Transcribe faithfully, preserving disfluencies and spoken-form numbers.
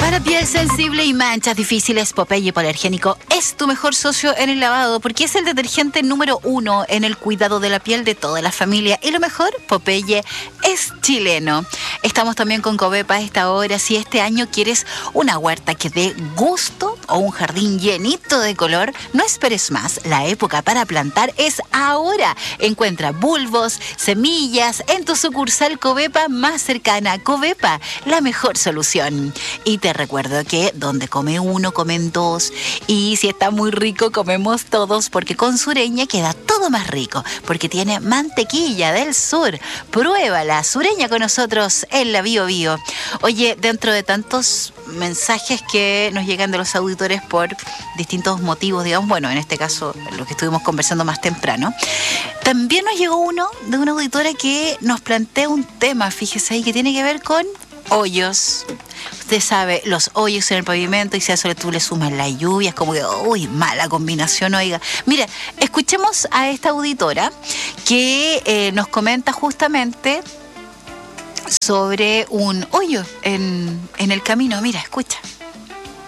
Para piel sensible y manchas difíciles, Popeye Hipoalergénico es tu mejor socio en el lavado porque es el detergente número uno en el cuidado de la piel de toda la familia. Y lo mejor, Popeye es chileno. Estamos también con Covepa a esta hora. Si este año quieres una huerta que dé gusto o un jardín llenito de color, no esperes más. La época para plantar es ahora. Encuentra bulbos, semillas en tu sucursal Covepa más cercana. Covepa, la mejor solución. Y te recuerdo que donde come uno, comen dos. Y si está muy rico, comemos todos, porque con Sureña queda todo más rico, porque tiene mantequilla del sur. Pruébala, Sureña con nosotros en la Bio Bio. Oye, dentro de tantos mensajes que nos llegan de los auditores por distintos motivos, digamos, bueno, en este caso, lo que estuvimos conversando más temprano, también nos llegó uno de una auditora que nos plantea un tema, fíjese ahí, que tiene que ver con hoyos. Usted sabe, los hoyos en el pavimento, y si a eso tú le sumas las lluvias, como que, uy, mala combinación, oiga. Mira, escuchemos a esta auditora que eh, nos comenta justamente sobre un hoyo en, en el camino. Mira, escucha.